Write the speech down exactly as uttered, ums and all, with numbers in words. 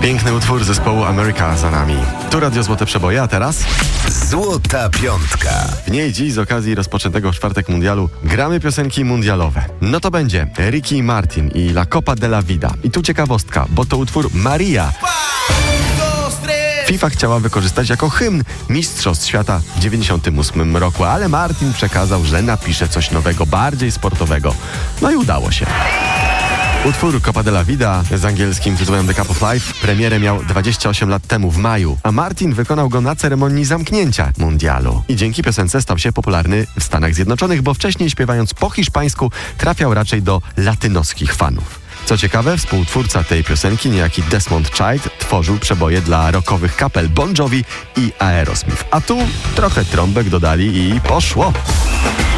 Piękny utwór zespołu America za nami. Tu Radio Złote Przeboje, a teraz Złota Piątka. w niej dziś z okazji rozpoczętego w czwartek mundialu gramy piosenki mundialowe. No to będzie Ricky Martin i La Copa de la Vida. I tu ciekawostka, bo to utwór Maria FIFA chciała wykorzystać jako hymn Mistrzostw Świata w dziewięćdziesiątym ósmym roku, ale Martin przekazał, że napisze coś nowego, bardziej sportowego. No i udało się. Utwór Copa de la Vida z angielskim tytułem The Cup of Life premierę miał dwadzieścia osiem lat temu w maju, a Martin wykonał go na ceremonii zamknięcia mundialu. I dzięki piosence stał się popularny w Stanach Zjednoczonych, bo wcześniej śpiewając po hiszpańsku trafiał raczej do latynoskich fanów. Co ciekawe, współtwórca tej piosenki, niejaki Desmond Child, tworzył przeboje dla rockowych kapel Bon Jovi i Aerosmith. A tu trochę trąbek dodali i poszło.